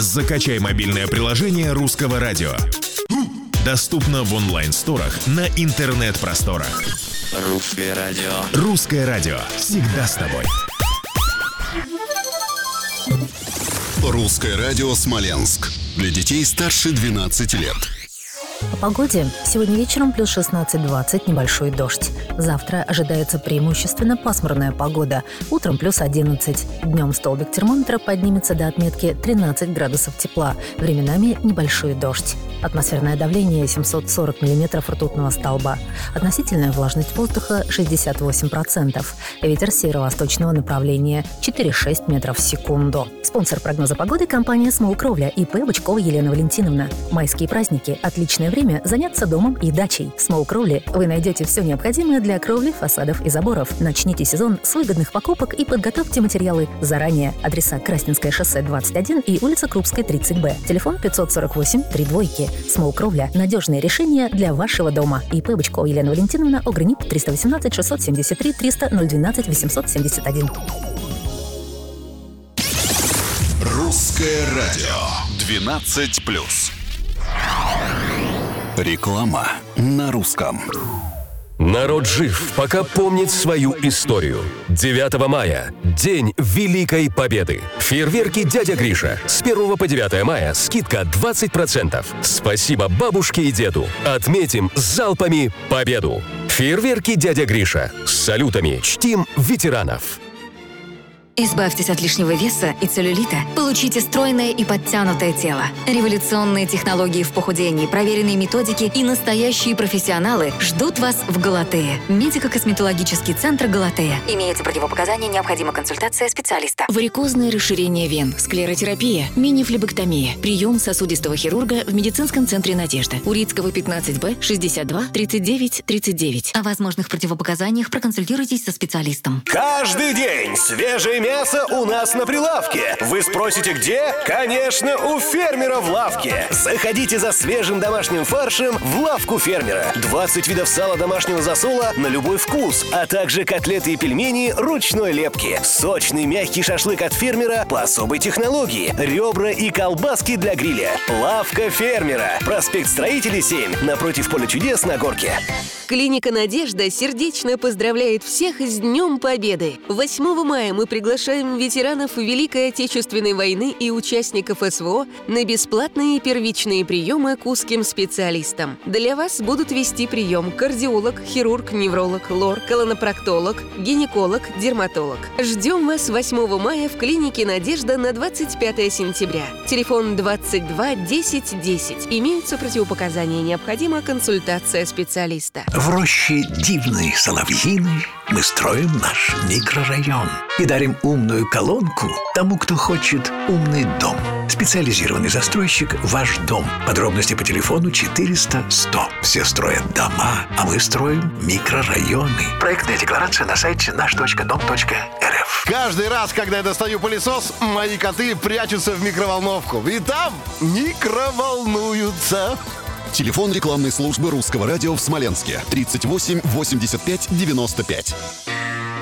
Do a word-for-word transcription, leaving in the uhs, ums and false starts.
Закачай мобильное приложение Русского радио. Доступно в онлайн-сторах на интернет-просторах. Русское радио. Русское радио. Всегда с тобой. Русское радио Смоленск. Для детей старше двенадцати лет. По погоде. Сегодня вечером плюс шестнадцать-двадцать, небольшой дождь. Завтра ожидается преимущественно пасмурная погода. Утром плюс одиннадцать. Днем столбик термометра поднимется до отметки тринадцать градусов тепла. Временами небольшой дождь. Атмосферное давление семьсот сорок миллиметров ртутного столба. Относительная влажность воздуха шестьдесят восемь процентов. Ветер северо-восточного направления четыре-шесть метров в секунду. Спонсор прогноза погоды — компания «Смолкровля» и П. Бычкова Елена Валентиновна. Майские праздники – отличное время заняться домом и дачей. В «Смолкровле» вы найдете все необходимое для кровли, фасадов и заборов. Начните сезон с выгодных покупок и подготовьте материалы заранее. Адреса: Красненское шоссе двадцать один и улица Крупская тридцать Б. Телефон пятьсот сорок восемь три двойки. «Смолкровля» – надежные решения для вашего дома. И П. Бычкова Елена Валентиновна, ОГРНИП триста восемнадцать шестьсот семьдесят три триста ноль двенадцать восемьсот семьдесят один. Русское радио. двенадцать плюс. Реклама на русском. Народ жив, пока помнит свою историю. девятого мая – День Великой Победы. Фейерверки «Дядя Гриша». С первого по девятое мая скидка двадцать процентов. Спасибо бабушке и деду. Отметим залпами победу. Фейерверки «Дядя Гриша». С салютами чтим ветеранов. Избавьтесь от лишнего веса и целлюлита. Получите стройное и подтянутое тело. Революционные технологии в похудении, проверенные методики и настоящие профессионалы ждут вас в Галатее. Медико-косметологический центр «Галатея». Имеются противопоказания, необходима консультация специалиста. Варикозное расширение вен, склеротерапия, мини-флебэктомия, прием сосудистого хирурга в медицинском центре «Надежда». Урицкого пятнадцать Б, шестьдесят два тридцать девять тридцать девять. О возможных противопоказаниях проконсультируйтесь со специалистом. Каждый день свежее мясо у нас на прилавке. Вы спросите, где? Конечно, у фермера в лавке. Заходите за свежим домашним фаршем в лавку фермера. двадцать видов сала домашнего засола на любой вкус, а также котлеты и пельмени ручной лепки. Сочный мягкий шашлык от фермера по особой технологии. Ребра и колбаски для гриля. Лавка фермера. Проспект Строителей семь, напротив Поля чудес на Горке. Клиника «Надежда» сердечно поздравляет всех с Днем Победы. восьмого мая мы приглашаем ветеранов Великой Отечественной войны и участников СВО на бесплатные первичные приемы к узким специалистам. Для вас будут вести прием кардиолог, хирург, невролог, лор, колонопроктолог, гинеколог, дерматолог. Ждем вас восьмого мая в клинике «Надежда» на двадцать пятое сентября. Телефон двадцать два десять десять. Имеются противопоказания, необходима консультация специалиста. В роще дивной соловьиной мы строим наш микрорайон и дарим умную колонку тому, кто хочет умный дом. Специализированный застройщик «Ваш дом». Подробности по телефону четыреста сто. Все строят дома, а мы строим микрорайоны. Проектная декларация на сайте наш точка дом точка эр эф. Каждый раз, когда я достаю пылесос, мои коты прячутся в микроволновку. И там микроволнуются. Телефон рекламной службы Русского радио в Смоленске. тридцать восемь восемьдесят пять девяносто пять.